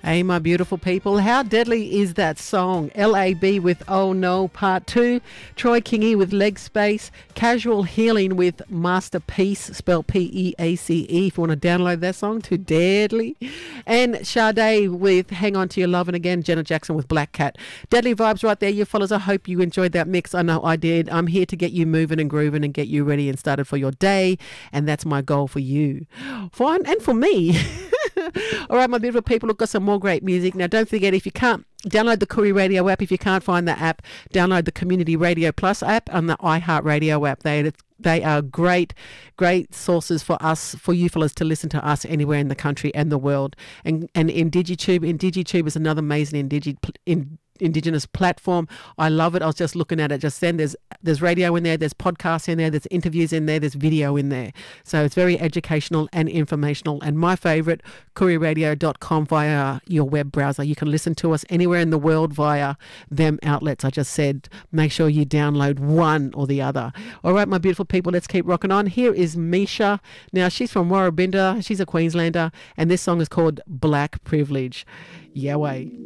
Hey, my beautiful people, how deadly is that song? LAB with Oh No Part 2, Troy Kingy with Leg Space, Casual Healing with Masterpiece, spelled Peace, if you want to download that song, too deadly. And Sade with Hang On To Your Love, and again, Jenna Jackson with Black Cat. Deadly vibes right there, you fellas. I hope you enjoyed that mix. I know I did. I'm here to get you moving and grooving and get you ready and started for your day, and that's my goal for you. Fine, and for me. All right, my beautiful people, look, got some more great music. Now, don't forget, if you can't download the Koori Radio app, if you can't find the app, download the Community Radio Plus app and the iHeartRadio app. They are great sources for us, for you fellas to listen to us anywhere in the country and the world. And in DigiTube is another amazing Indigenous platform. I love it. I was just looking at it just then. There's radio in there, there's podcasts in there, there's interviews in there, there's video in there. So it's very educational and informational. And my favorite, KooriRadio.com via your web browser. You can listen to us anywhere in the world via them outlets. I just said, make sure you download one or the other. All right, my beautiful people, let's keep rocking on. Here is Misha. Now, she's from Warrabinda. She's a Queenslander. And this song is called Black Privilege. Yeah, way.